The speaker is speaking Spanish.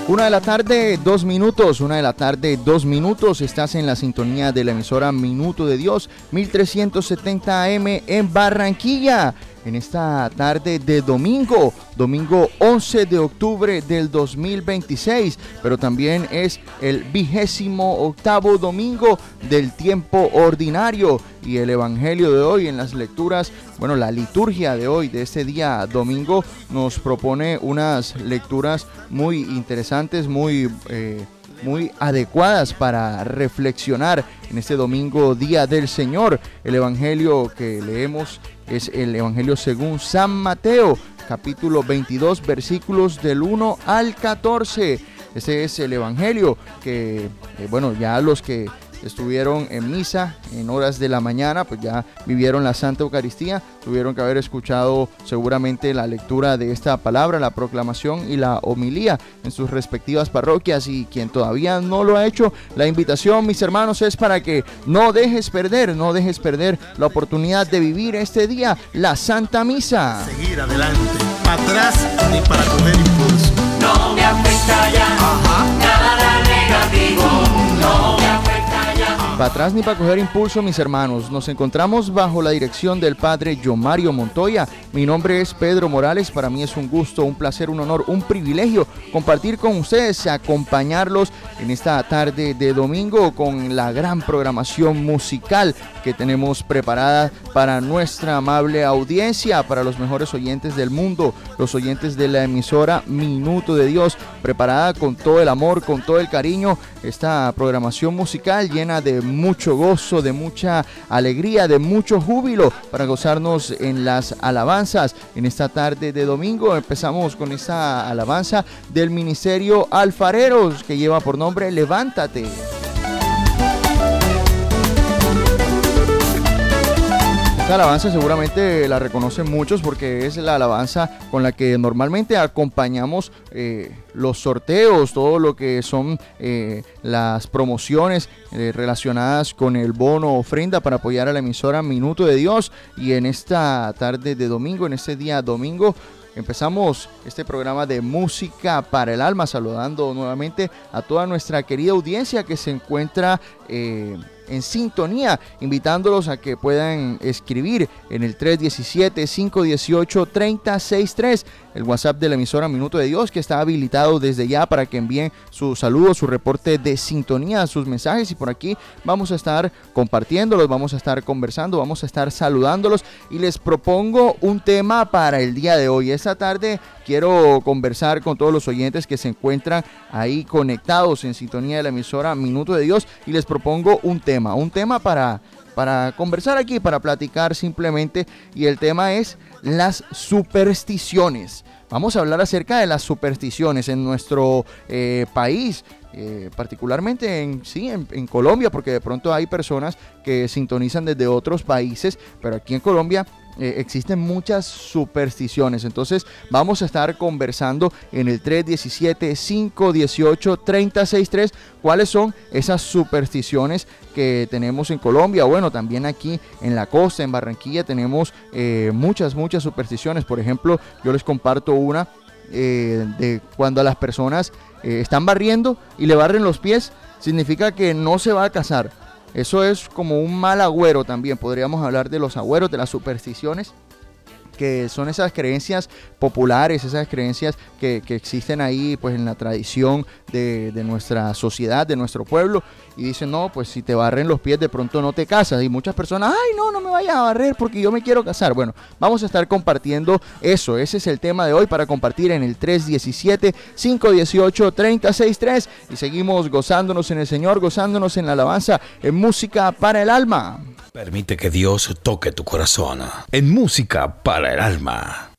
1:02 1:02. Estás en la sintonía de la emisora Minuto de Dios, 1370 AM en Barranquilla. En esta tarde de domingo 11 de octubre del 2026, pero también es el 28º domingo del tiempo ordinario. Y el evangelio de hoy en las lecturas, la liturgia de hoy, de este día domingo, nos propone unas lecturas muy interesantes, muy adecuadas para reflexionar en este domingo, día del Señor. El evangelio que leemos es el evangelio según San Mateo, capítulo 22, versículos del 1 al 14. Ese es el evangelio que, ya los que estuvieron en misa en horas de la mañana, pues ya vivieron la Santa Eucaristía, tuvieron que haber escuchado seguramente la lectura de esta palabra, la proclamación y la homilía en sus respectivas parroquias. Y quien todavía no lo ha hecho, la invitación, mis hermanos, es para que no dejes perder la oportunidad de vivir este día la Santa Misa. Seguir adelante, para atrás ni para coger impulso. No me afecta ya, nada negativo, no me afecta. Para atrás ni para coger impulso, mis hermanos. Nos encontramos bajo la dirección del Padre Yomario Montoya. Mi nombre es Pedro Morales. Para mí es un gusto, un placer, un honor, un privilegio compartir con ustedes, acompañarlos en esta tarde de domingo con la gran programación musical que tenemos preparada para nuestra amable audiencia, para los mejores oyentes del mundo, los oyentes de la emisora Minuto de Dios, preparada con todo el amor, con todo el cariño. Esta programación musical llena de mucho gozo, de mucha alegría, de mucho júbilo para gozarnos en las alabanzas. En esta tarde de domingo empezamos con esta alabanza del Ministerio Alfareros que lleva por nombre Levántate. Esta alabanza seguramente la reconocen muchos porque es la alabanza con la que normalmente acompañamos los sorteos, todo lo que son las promociones relacionadas con el bono ofrenda para apoyar a la emisora Minuto de Dios. Y en esta tarde de domingo, en este día domingo, empezamos este programa de música para el alma, saludando nuevamente a toda nuestra querida audiencia que se encuentra en sintonía, invitándolos a que puedan escribir en el 317-518-3063, el WhatsApp de la emisora Minuto de Dios, que está habilitado desde ya para que envíen sus saludos, su reporte de sintonía, sus mensajes, y por aquí vamos a estar compartiéndolos, vamos a estar conversando, vamos a estar saludándolos. Y les propongo un tema para el día de hoy. Esta tarde quiero conversar con todos los oyentes que se encuentran ahí conectados en sintonía de la emisora Minuto de Dios, y les propongo un tema para conversar aquí, para platicar simplemente, y el tema es las supersticiones. Vamos a hablar acerca de las supersticiones en nuestro país, particularmente en Colombia, porque de pronto hay personas que sintonizan desde otros países, pero aquí en Colombia existen muchas supersticiones. Entonces vamos a estar conversando en el 317-518-3063 cuáles son esas supersticiones que tenemos en Colombia. Bueno, también aquí en la costa, en Barranquilla, tenemos muchas supersticiones. Por ejemplo, yo les comparto una de cuando a las personas están barriendo y le barren los pies, significa que no se va a casar. Eso es como un mal agüero también. Podríamos hablar de los agüeros, de las supersticiones, que son esas creencias populares, esas creencias que existen ahí pues en la tradición de nuestra sociedad, de nuestro pueblo, y dicen, no, pues si te barren los pies de pronto no te casas, y muchas personas, ay, no me vayas a barrer porque yo me quiero casar. Bueno, vamos a estar compartiendo eso, ese es el tema de hoy para compartir en el 317-518-3063, y seguimos gozándonos en el Señor, gozándonos en la alabanza, en música para el alma. Permite que Dios toque tu corazón en música para el alma.